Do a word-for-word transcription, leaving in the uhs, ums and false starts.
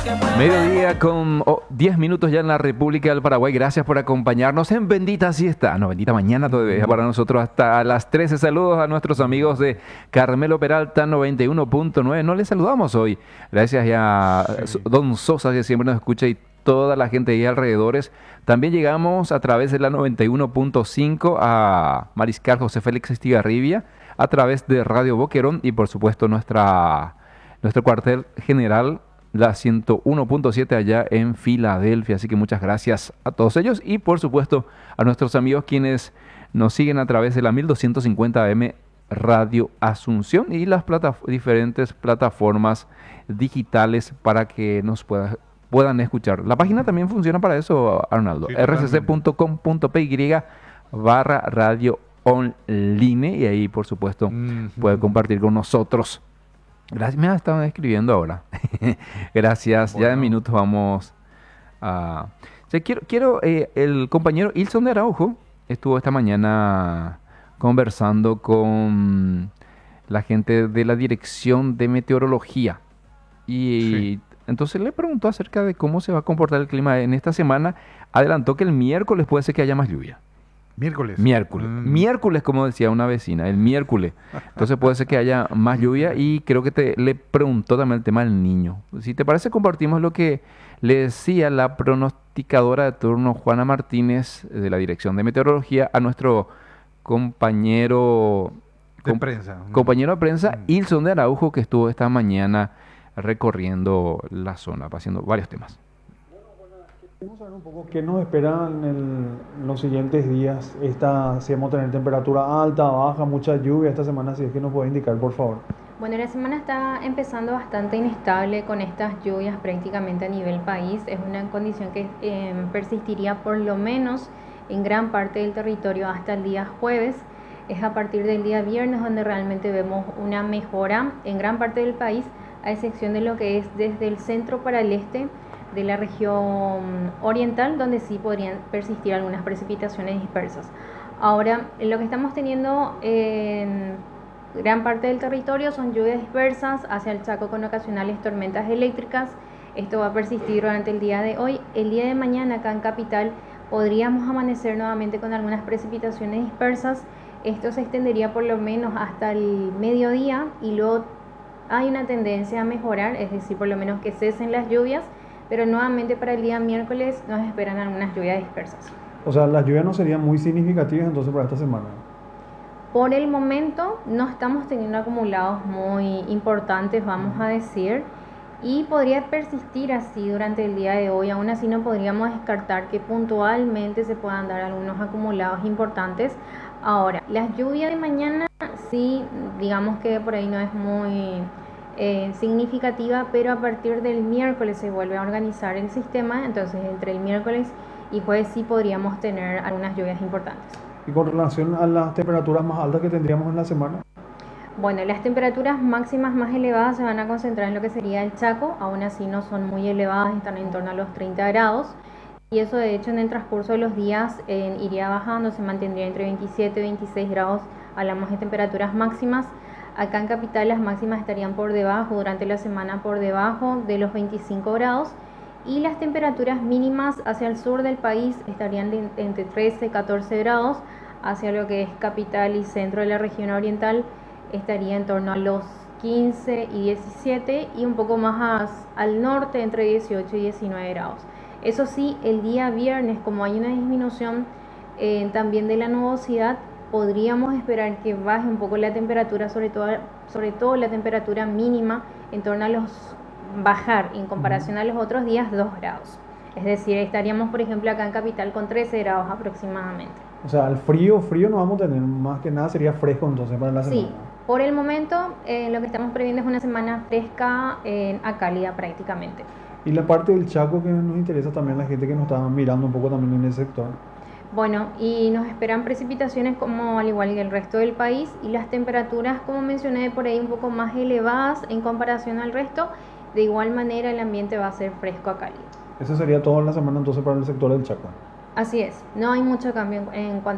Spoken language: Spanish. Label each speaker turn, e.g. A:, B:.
A: Mediodía con oh, diez minutos ya en la República del Paraguay. Gracias por acompañarnos en Bendita Siesta. No, Bendita Mañana todavía para nosotros hasta las trece. Saludos a nuestros amigos de Carmelo Peralta noventa y uno punto nueve. No les saludamos hoy. Gracias ya a
B: Sí.
A: Don Sosa, que siempre nos escucha, y toda la gente ahí alrededores. También llegamos a través de la noventa y uno punto cinco a Mariscal José Félix Estigarribia, a través de Radio Boquerón y por supuesto nuestra, nuestro cuartel general, la ciento uno punto siete allá en Filadelfia. Así que muchas gracias a todos ellos y por supuesto a nuestros amigos quienes nos siguen a través de la mil doscientos cincuenta A M Radio Asunción y las plata- diferentes plataformas digitales para que nos pueda- puedan escuchar. La página también funciona para eso, Arnaldo.
B: Sí,
A: r c c
B: totalmente.
A: punto com punto p y barra radio online y ahí por supuesto puede
B: Ujú.
A: compartir con nosotros. Gracias, me estaban escribiendo ahora. Gracias. Ya en
B: Bueno,
A: minutos vamos a... Ya quiero, quiero eh, el compañero Ilson de Araujo estuvo esta mañana conversando con la gente de la Dirección de Meteorología.
B: sí.
A: Y entonces le preguntó acerca de cómo se va a comportar el clima en esta semana. Adelantó que el miércoles puede ser que haya más lluvia.
B: Miércoles.
A: Miércoles.
B: Mm,
A: Miércoles, como decía una vecina, el miércoles. Entonces puede ser que haya más lluvia y creo que te le preguntó también el tema del niño. Si te parece, compartimos lo que le decía la pronosticadora de turno Juana Martínez de la Dirección de Meteorología a nuestro compañero
B: de
A: com-
B: prensa. Mm,
A: compañero de prensa
B: mm.
A: Ilson de Araujo, que estuvo esta mañana recorriendo la zona, haciendo varios temas.
C: Vamos a ver un poco qué nos espera en, el- en los siguientes días. Esta, si vamos a tener temperatura alta, baja, mucha lluvia esta semana, si es que nos puede indicar, por favor.
D: Bueno, la semana está empezando bastante inestable con estas lluvias prácticamente a nivel país. Es una condición que eh, persistiría por lo menos en gran parte del territorio hasta el día jueves. Es a partir del día viernes donde realmente vemos una mejora en gran parte del país, a excepción de lo que es desde el centro para el este de la región oriental, donde sí podrían persistir algunas precipitaciones dispersas. Ahora, lo que estamos teniendo en gran parte del territorio son lluvias dispersas hacia el Chaco con ocasionales tormentas eléctricas. Esto va a persistir durante el día de hoy. El día de mañana acá en Capital podríamos amanecer nuevamente con algunas precipitaciones dispersas. Esto se extendería por lo menos hasta el mediodía y luego hay una tendencia a mejorar, es decir, por lo menos que cesen las lluvias, pero nuevamente para el día miércoles nos esperan algunas lluvias dispersas.
C: O sea, las lluvias no serían muy significativas entonces para esta semana.
D: Por el momento no estamos teniendo acumulados muy importantes, vamos a decir, y podría persistir así durante el día de hoy. Aún así no podríamos descartar que puntualmente se puedan dar algunos acumulados importantes. Ahora, las lluvias de mañana sí, digamos que por ahí no es muy eh, significativa, pero a partir del miércoles se vuelve a organizar el sistema, entonces entre el miércoles y jueves sí podríamos tener algunas lluvias importantes.
C: Y con relación a las temperaturas más altas que tendríamos en la semana.
D: Bueno, las temperaturas máximas más elevadas se van a concentrar en lo que sería el Chaco, aún así no son muy elevadas, están en torno a los treinta grados. Y eso de hecho en el transcurso de los días eh, iría bajando, se mantendría entre veintisiete y veintiséis grados, hablamos de temperaturas máximas. Acá en Capital las máximas estarían por debajo, durante la semana por debajo de los veinticinco grados. Y las temperaturas mínimas hacia el sur del país estarían de entre trece y catorce grados, hacia lo que es Capital y centro de la región oriental estaría en torno a los quince y diecisiete y un poco más al norte entre dieciocho y diecinueve grados. Eso sí, el día viernes, como hay una disminución eh, también de la nubosidad, podríamos esperar que baje un poco la temperatura, sobre todo, sobre todo la temperatura mínima, en torno a los bajar en comparación a los otros días dos grados. Es decir, estaríamos por ejemplo acá en Capital con trece grados aproximadamente.
C: O sea, el frío, frío no vamos a tener, más que nada sería fresco entonces para la
D: Sí,
C: semana.
D: por el momento eh, lo que estamos previendo es una semana fresca eh, a cálida prácticamente.
C: Y la parte del Chaco que nos interesa también la gente que nos está mirando un poco también en el sector.
D: Bueno, y nos esperan precipitaciones como al igual que el resto del país y las temperaturas, como mencioné, por ahí un poco más elevadas en comparación al resto. De igual manera el ambiente va a ser fresco a cálido.
C: Eso sería toda la semana entonces para el sector del Chaco.
D: Así es, no hay mucho cambio en, en cuanto